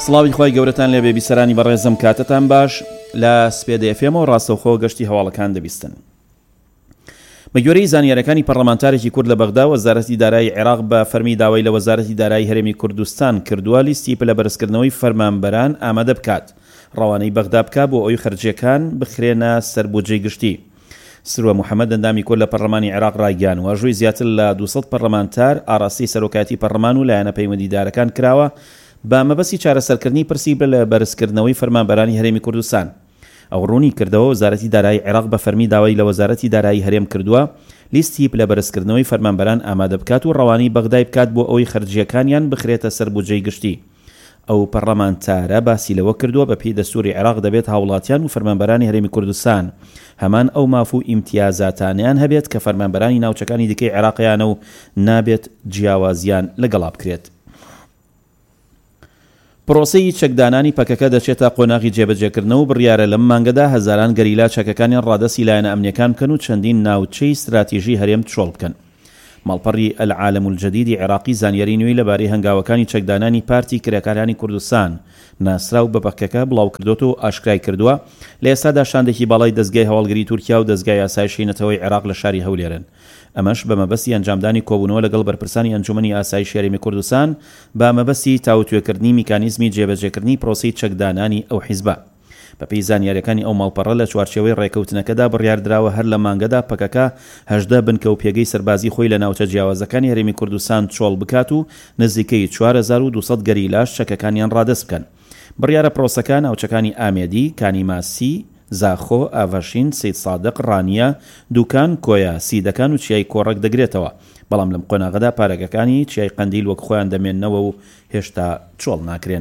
سڵاوی خۆی گەورەتان لێ بێ بیسەرانی بەڕێزم کاتتان باش لە سپێدە FM و ڕاستەوخۆ گەشتی هەواڵەکان دەبیستن. بە گوێرەی زانیاریەکانی پەرلەمانتارێکی کورد لە بەغدا وەزارەتی دارایی عێراق بە فەرمی داوای لە وەزارەتی دارایی هەرێمی کوردستان کردووە لیستی پلە بەرزکردنەوەی فەرمانبەران ئامادە بکات ڕەوانەی بەغدا بکات بۆ ئەوی خەرجیەکان بخرێنە سەر بودجەی گشتی. سروە محەممەد ئەندامی کورد لە پەرلەمانی عێراق ڕایگەیاند واژووی زیاتر لە 200 پەرلەمانتار ئاراستی سەرۆکاتی پەرلەمان و لایەنە پەیوەندیدارەکان کراوە بە مەبەستی چارەسەرکردنی پرسی لە بەرزکردنەوەی فەرمانبەرانی هەرێمی کوردستان. ئەو ڕوونی کردەوە وەزارەتی دارایی عێراق بە فەرمی داوای لە وەزارەتی دارایی هەرێم کردووە لیستی پلە بەرزکردنەوەی فەرمانبەران ئامادە بکات و ڕەوانەی بەغدای بکات بۆ ئەوەی خەرجیەکانیان بخرێتە سەر بودجەی گشتی. ئەو پەرلەمانتارە باسی لەوە کردووە بە پێی دەستوری عێراق دەبێت هاوڵاتیان و فەرمانبەرانی هەرێمی کوردستان هەمان ئەو ماف و ئیمتیازاتانیان هەبێت کە فەرمانبەرانی ناوچەکانی دیکەی عێراقیانە و نابێت جیاوازیان لەگەڵا بکرێت. پرۆسەی چەکدانانی پەکەکە دەچێتە قۆناغی جێبەجێکردنەوە و بڕیارە لەم مانگەدا هەزاران گەریلا چەکەکانیان ڕادەسی لایەنە ئەمنیەکان بکەن و چەندین ناوچەی استراتیژی هەرێم تشۆڵ بکەن. ماڵپەڕی العالم الجدیدی عێراقی زانیاری نوێی لەبارەی هەنگاوەکانی چەکدانانی پارتی کرێکارانی کوردستان ناسراو بە پەکەکە بڵاو کردوتە و ئاشکرای کردووە لە ئێستادا شاندێکی باڵای دەستگای هەواڵگری تورکیا و دەستگای ئاسایشی نەتەوەی عێراق لە شاری هەولێرن. ئەمەش بە مەبەستی ئەنجامدانی کۆبوونەوە لەگەڵ بەرپرسانی ئەنجومەنی ئاسایشی هەرێمی کوردستان بە مەبەستی تاوتوێکردنی میکانیزمی جێبەجێکردنی پرۆسەی چەکدانانی ئەو حیزبە. بە پێی زانیاریەکانی ئەو ماڵپەڕە لە چوارچێوەی ڕێکەوتنەکەدا بڕیاردراوە هەر لە مانگەدا پەکەکە 18 بنکە و پێگەی سەربازی خۆی لە ناوچە جیاوازەکانی هەرێمی کوردستان چۆڵ بکات و نزیکەی 4200 گەریلاش چەکەکانیان ڕادەست بکەن. بڕیارە پرۆسەکان ناوچەکانی ئامێدی، کانیماسی، زاخۆ، ئاڤەشین، سید سادق، ڕانیە، دووکان، کۆیا، سیدەکان و چیای کۆڕک دەگرێتەوە. بەڵام لەم قۆناغەدا پارەگەکانی چیای قەندیل وەک خۆیان دەمێننەوە و هێشتا چۆڵ ناکرێن.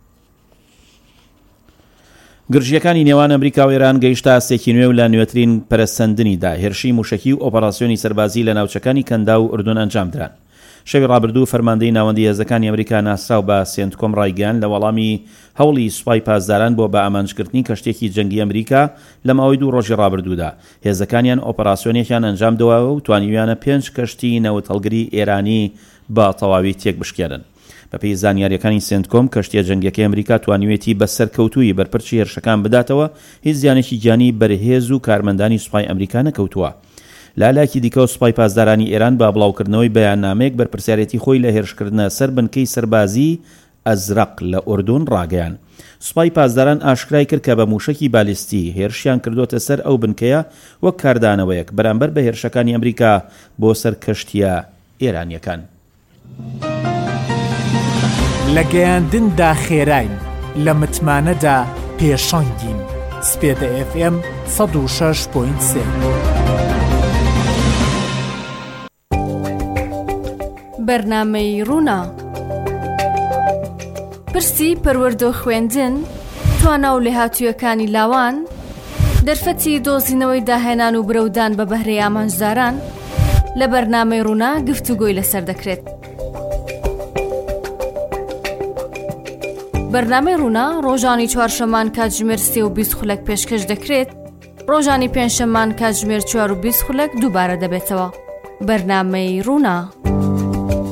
گرژیەکانی نێوان ئەمریکا و ئێران گەیشتە ئاستێکی نوێ و لە نوێترین پەرەسەندنیدا هێرشی موشەکی و ئۆپەراسیۆنی سەربازی لە ناوچەکانی کەندا و ئوردون ئەنجام دران. شەوی ڕابردوو فەرماندەی ناوەندی هێزەکانی ئەمریکا ناسراو بە سێنتکۆم ڕایگەیاند لە وەڵامی هەوڵی سوپای پاسداران بۆ بە ئامانجکردنی کەشتێکی جەنگی ئەمریکا لە ماوەی 2 ڕۆژی ڕابردوودا هێزەکانیان ئۆپەراسیۆنێکیان ئەنجام دەوە و توانیویانە 5 کەشتی نەوت هەڵگری ئێرانی بە تەواوی تێک بشکێنن. بە پێی زانیاریەکانی سێنتکۆم کەشتیە جەنگیەکەی ئەمریکا توانیوێتی بە سەرکەوتووی بەرپرچی هێرشەکان بداتەوە هیچ زیانێکی گیانی بەرهێز و کارمەندانی سوپای ئەمریکا نەکەوتووە. لالایەکی دیکە و سوپای پاسدارانی ئێران با بڵاوکردنەوەی بەیاننامەیەک بەرپرسیارەتی خۆی لە هێرشکردنە سەر بنکەی سەربازی ئەزرق لە ئوردون ڕاگەیان. سوپای پاسداران ئاشکرای کرد کە بە موشەکی بالیستی هێرشیان کردوتە سەر ئەو بنکەیە وەک کاردانەوەیەک بەرامبەر بە هێرشەکانی ئەمریکا بۆ سەر کەشتیە ئێرانیەکان. لە گەیاندندا خێراین لە متمانەدا پێشەنگین. سپێدە FM 106.3 بەرنامەی ڕوونا پرسی پەروەردە خوێندن توانە و لێهاتوویەکانی لاوان دەرفەتی دۆزینەوەی داهێنان و برەودان بە بەهرەی ئامانجداران لە بەرنامەی ڕوونا گفتوگۆی لەسەر دەکرێت. بەرنامەی ڕوونا ڕۆژانی چوارشەمان کاتژمێر 3:20 خولەک پێشکەش دەکرێت، ڕۆژانی پێنجشەمان کاتژمێر 4:20 خولەک دووبارە دەبێتەوە. بەرنامەی ڕوونا.